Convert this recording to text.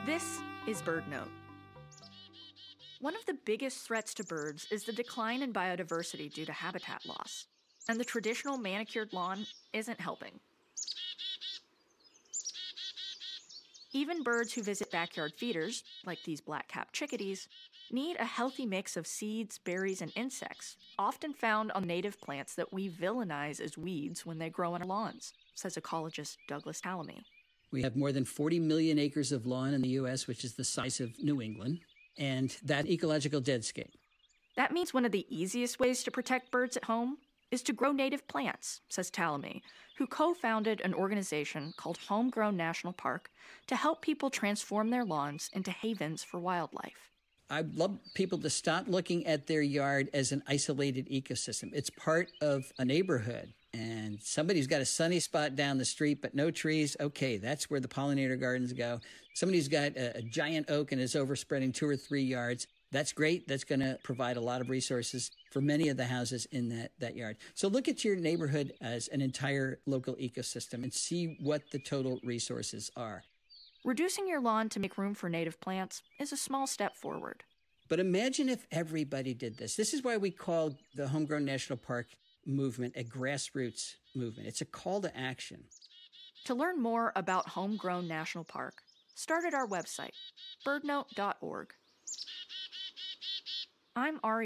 This is BirdNote. One of the biggest threats to birds is the decline in biodiversity due to habitat loss, and the traditional manicured lawn isn't helping. Even birds who visit backyard feeders, like these black-capped chickadees, need a healthy mix of seeds, berries, and insects, often found on native plants that we villainize as weeds when they grow on our lawns, says ecologist Douglas Tallamy. We have more than 40 million acres of lawn in the U.S., which is the size of New England, and that ecological deadscape. That means one of the easiest ways to protect birds at home is to grow native plants, says Tallamy, who co-founded an organization called Homegrown National Park to help people transform their lawns into havens for wildlife. I'd love people to stop looking at their yard as an isolated ecosystem. It's part of a neighborhood. And somebody's got a sunny spot down the street, but no trees. Okay, that's where the pollinator gardens go. Somebody's got a giant oak and is overspreading 2 or 3 yards. That's great. That's going to provide a lot of resources for many of the houses in that yard. So look at your neighborhood as an entire local ecosystem and see what the total resources are. Reducing your lawn to make room for native plants is a small step forward. But imagine if everybody did this. This is why we call the Homegrown National Park movement a grassroots movement. It's a call to action. To learn more about Homegrown National Park, start at our website, birdnote.org. I'm Ari.